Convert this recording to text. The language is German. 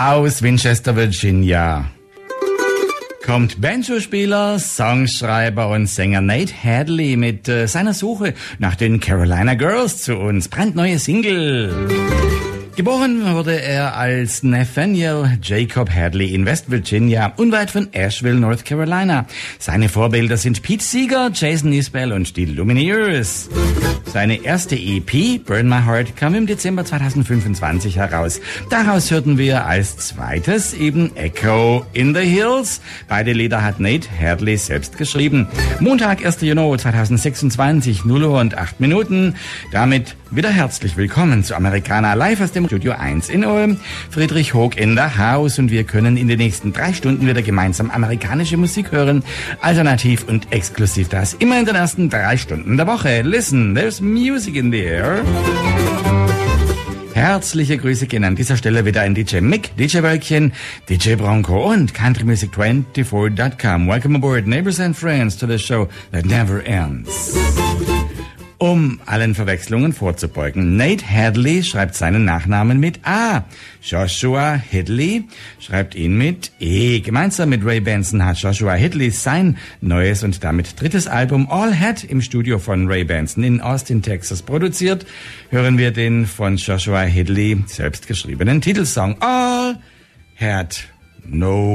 Aus Winchester, Virginia kommt Banjo-Spieler, Songschreiber und Sänger Nate Hadley mit seiner Suche nach den Carolina Girls zu uns. Brandneue Single. Geboren wurde er als Nathaniel Jacob Hadley in West Virginia, unweit von Asheville, North Carolina. Seine Vorbilder sind Pete Seeger, Jason Isbell und die Lumineers. Seine erste EP, Burn My Heart, kam im Dezember 2025 heraus. Daraus hörten wir als zweites eben Echo in the Hills. Beide Lieder hat Nate Hadley selbst geschrieben. Montag, 1. Juni 2026, 0 Uhr und 8 Minuten. Damit wieder herzlich willkommen zu Americana live aus dem Studio 1 in Ulm. Friedrich Hoog in the House und wir können in den nächsten 3 Stunden wieder gemeinsam amerikanische Musik hören. Alternativ und exklusiv das. Immer in den ersten 3 Stunden der Woche. Listen, there's music in the air. Herzliche Grüße gehen an dieser Stelle wieder an DJ Mick, DJ Wölkchen, DJ Bronco und CountryMusic24.com. Welcome aboard, neighbors and friends, to the show that never ends. Um allen Verwechslungen vorzubeugen, Nate Hadley schreibt seinen Nachnamen mit A. Joshua Hadley schreibt ihn mit E. Gemeinsam mit Ray Benson hat Joshua Hadley sein neues und damit drittes Album All Had im Studio von Ray Benson in Austin, Texas produziert. Hören wir den von Joshua Hadley selbst geschriebenen Titelsong All Had No